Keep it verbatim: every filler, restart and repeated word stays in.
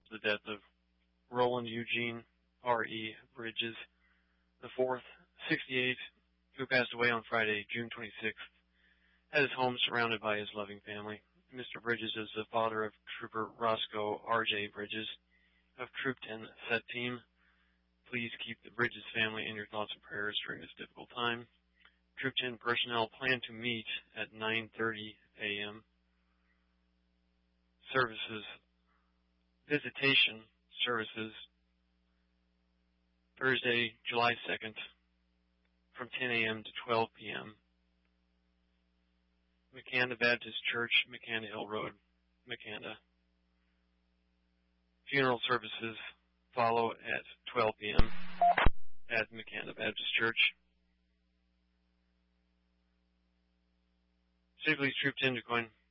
the death of Roland Eugene R E. Bridges the fourth, sixty-eight, who passed away on Friday, June twenty-sixth, at his home surrounded by his loving family. Mister Bridges is the father of Trooper Roscoe R J. Bridges of Troop ten SET Team. Please keep the Bridges family in your thoughts and prayers during this difficult time. Troop ten personnel plan to meet at nine thirty a.m. Services, visitation services, Thursday, July second, from ten a.m. to twelve p.m. McAnda Baptist Church, McAnda Hill Road, McAnda. Funeral services follow at twelve p.m. at McAnda Baptist Church. Safely Troop ten to coin.